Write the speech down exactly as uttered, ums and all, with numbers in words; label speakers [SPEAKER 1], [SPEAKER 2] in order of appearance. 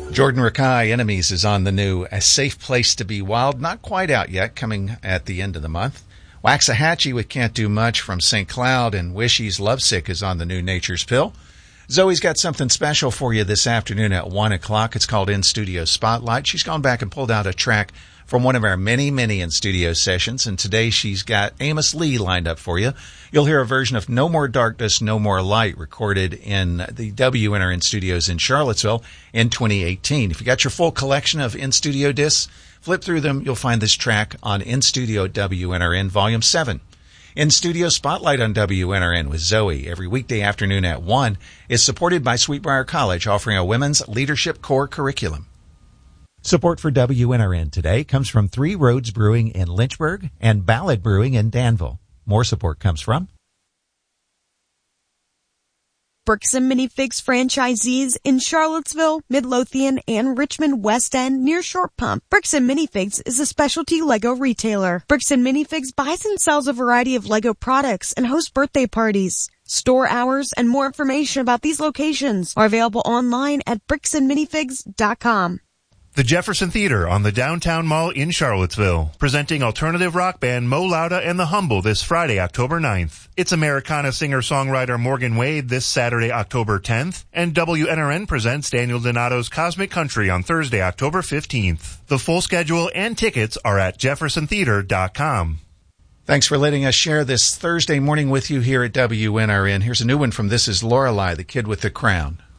[SPEAKER 1] Jordan Rakai, Enemies, is on the new A Safe Place to Be Wild. Not quite out yet, coming at the end of the month. Waxahachie with Can't Do Much from Saint Cloud, and Wishy's Lovesick is on the new Nature's Pill. Zoe's got something special for you this afternoon at one o'clock. It's called In Studio Spotlight. She's gone back and pulled out a track from one of our many, many in-studio sessions, and today she's got Amos Lee lined up for you. You'll hear a version of No More Darkness, No More Light recorded in the W N R N studios in Charlottesville in twenty eighteen. If you got your full collection of in-studio discs, flip through them. You'll find this track on In-Studio W N R N Volume seven. In-Studio Spotlight on W N R N with Zoe every weekday afternoon at one is supported by Sweetbriar College, offering a women's leadership core curriculum. Support for W N R N today comes from Three Roads Brewing in Lynchburg and Ballad Brewing in Danville. More support comes from
[SPEAKER 2] Bricks and Minifigs franchisees in Charlottesville, Midlothian, and Richmond West End near Short Pump. Bricks and Minifigs is a specialty Lego retailer. Bricks and Minifigs buys and sells a variety of Lego products and hosts birthday parties. Store hours and more information about these locations are available online at bricks and minifigs dot com.
[SPEAKER 3] The Jefferson Theater on the Downtown Mall in Charlottesville, presenting alternative rock band Mo Lauda and the Humble this Friday, October ninth. It's Americana singer-songwriter Morgan Wade this Saturday, October tenth, and W N R N presents Daniel Donato's Cosmic Country on Thursday, October fifteenth. The full schedule and tickets are at jefferson theater dot com.
[SPEAKER 1] Thanks for letting us share this Thursday morning with you here at W N R N. Here's a new one from This Is Lorelei, the Kid with the Crown.